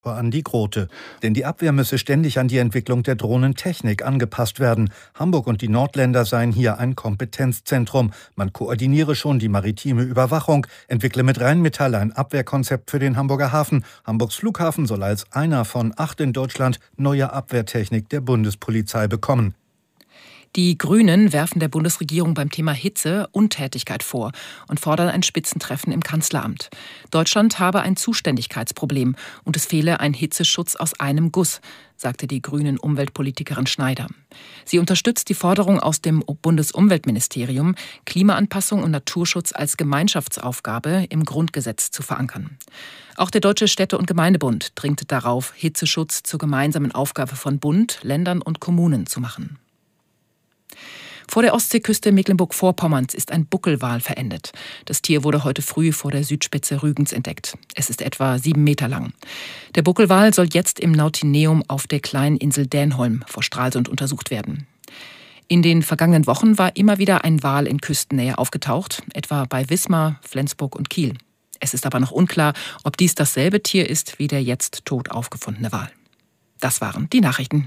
Andi Grote. Denn die Abwehr müsse ständig an die Entwicklung der Drohnentechnik angepasst werden. Hamburg und die Nordländer seien hier ein Kompetenzzentrum. Man koordiniere schon die maritime Überwachung, entwickle mit Rheinmetall ein Abwehrkonzept für den Hamburger Hafen. Hamburgs Flughafen soll als einer von 8 in Deutschland neue Abwehrtechnik der Bundespolizei bekommen. Die Grünen werfen der Bundesregierung beim Thema Hitze Untätigkeit vor und fordern ein Spitzentreffen im Kanzleramt. Deutschland habe ein Zuständigkeitsproblem und es fehle ein Hitzeschutz aus einem Guss, sagte die Grünen-Umweltpolitikerin Schneider. Sie unterstützt die Forderung aus dem Bundesumweltministerium, Klimaanpassung und Naturschutz als Gemeinschaftsaufgabe im Grundgesetz zu verankern. Auch der Deutsche Städte- und Gemeindebund dringt darauf, Hitzeschutz zur gemeinsamen Aufgabe von Bund, Ländern und Kommunen zu machen. Vor der Ostseeküste Mecklenburg-Vorpommerns ist ein Buckelwal verendet. Das Tier wurde heute früh vor der Südspitze Rügens entdeckt. Es ist etwa 7 Meter lang. Der Buckelwal soll jetzt im Nautineum auf der kleinen Insel Dänholm vor Stralsund untersucht werden. In den vergangenen Wochen war immer wieder ein Wal in Küstennähe aufgetaucht, etwa bei Wismar, Flensburg und Kiel. Es ist aber noch unklar, ob dies dasselbe Tier ist wie der jetzt tot aufgefundene Wal. Das waren die Nachrichten.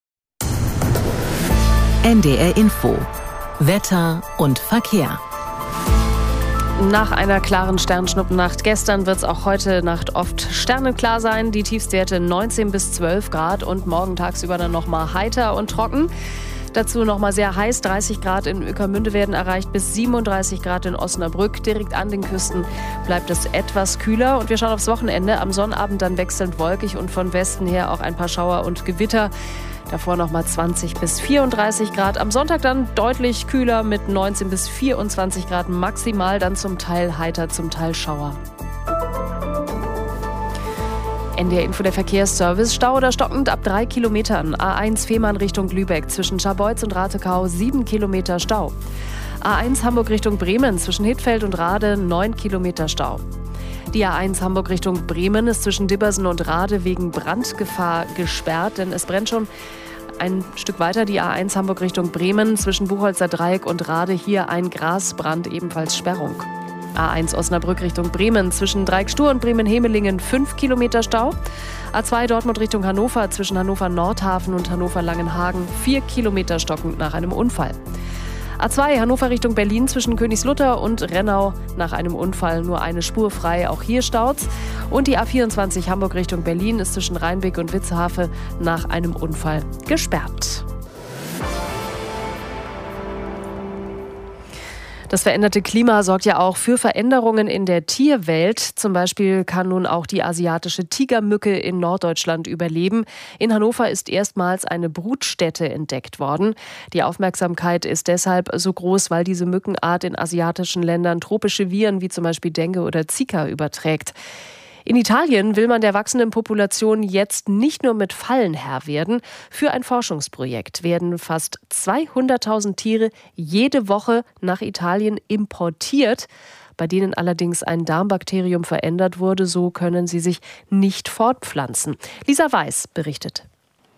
NDR Info. Wetter und Verkehr. Nach einer klaren Sternschnuppennacht gestern wird es auch heute Nacht oft sternenklar sein. Die Tiefstwerte 19 bis 12 Grad und morgen tagsüber dann nochmal heiter und trocken. Dazu nochmal sehr heiß, 30 Grad in Ueckermünde werden erreicht, bis 37 Grad in Osnabrück. Direkt an den Küsten bleibt es etwas kühler. Und wir schauen aufs Wochenende. Am Sonnabend dann wechselnd wolkig und von Westen her auch ein paar Schauer und Gewitter. Davor nochmal 20 bis 34 Grad. Am Sonntag dann deutlich kühler mit 19 bis 24 Grad maximal. Dann zum Teil heiter, zum Teil Schauer. NDR Info, der Verkehrsservice. Stau oder stockend ab 3 Kilometern. A1 Fehmarn Richtung Lübeck. Zwischen Scharbeutz und Ratekau 7 Kilometer Stau. A1 Hamburg Richtung Bremen. Zwischen Hittfeld und Rade 9 Kilometer Stau. Die A1 Hamburg Richtung Bremen ist zwischen Dibbersen und Rade wegen Brandgefahr gesperrt, denn es brennt schon ein Stück weiter. Die A1 Hamburg Richtung Bremen zwischen Buchholzer Dreieck und Rade, hier ein Grasbrand, ebenfalls Sperrung. A1 Osnabrück Richtung Bremen zwischen Dreieckstuhr und Bremen-Hemelingen 5 Kilometer Stau. A2 Dortmund Richtung Hannover zwischen Hannover Nordhafen und Hannover Langenhagen 4 Kilometer stockend nach einem Unfall. A2 Hannover Richtung Berlin zwischen Königslutter und Rennau nach einem Unfall nur eine Spur frei, auch hier staut's. Und die A24 Hamburg Richtung Berlin ist zwischen Rheinbeck und Witzehafe nach einem Unfall gesperrt. Das veränderte Klima sorgt ja auch für Veränderungen in der Tierwelt. Zum Beispiel kann nun auch die asiatische Tigermücke in Norddeutschland überleben. In Hannover ist erstmals eine Brutstätte entdeckt worden. Die Aufmerksamkeit ist deshalb so groß, weil diese Mückenart in asiatischen Ländern tropische Viren wie zum Beispiel Dengue oder Zika überträgt. In Italien will man der wachsenden Population jetzt nicht nur mit Fallen Herr werden. Für ein Forschungsprojekt werden fast 200.000 Tiere jede Woche nach Italien importiert, bei denen allerdings ein Darmbakterium verändert wurde. So können sie sich nicht fortpflanzen. Lisa Weiß berichtet.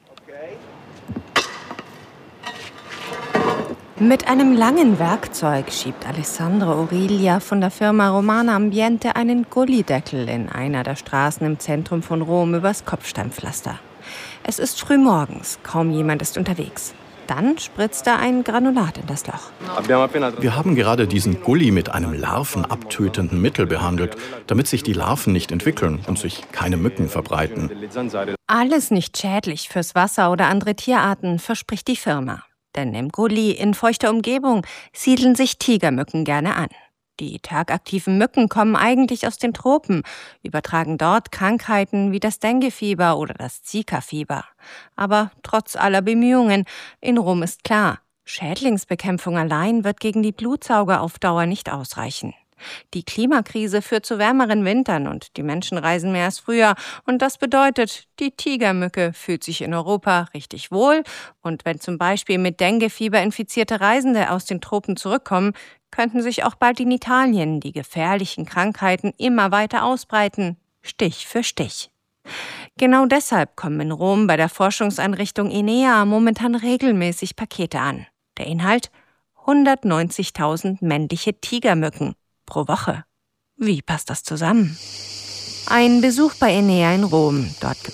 Mit einem langen Werkzeug schiebt Alessandro Aurelia von der Firma Romana Ambiente einen Gullideckel in einer der Straßen im Zentrum von Rom übers Kopfsteinpflaster. Es ist früh morgens, kaum jemand ist unterwegs. Dann spritzt er ein Granulat in das Loch. Wir haben gerade diesen Gully mit einem larvenabtötenden Mittel behandelt, damit sich die Larven nicht entwickeln und sich keine Mücken verbreiten. Alles nicht schädlich fürs Wasser oder andere Tierarten, verspricht die Firma. Denn im Gully in feuchter Umgebung siedeln sich Tigermücken gerne an. Die tagaktiven Mücken kommen eigentlich aus den Tropen, übertragen dort Krankheiten wie das Denguefieber oder das Zika-Fieber. Aber trotz aller Bemühungen, in Rom ist klar, Schädlingsbekämpfung allein wird gegen die Blutsauger auf Dauer nicht ausreichen. Die Klimakrise führt zu wärmeren Wintern und die Menschen reisen mehr als früher. Und das bedeutet, die Tigermücke fühlt sich in Europa richtig wohl. Und wenn zum Beispiel mit Denguefieber infizierte Reisende aus den Tropen zurückkommen, könnten sich auch bald in Italien die gefährlichen Krankheiten immer weiter ausbreiten, Stich für Stich. Genau deshalb kommen in Rom bei der Forschungseinrichtung Enea momentan regelmäßig Pakete an. Der Inhalt: 190.000 männliche Tigermücken pro Woche. Wie passt das zusammen? Ein Besuch bei Enea in Rom. Dort gibt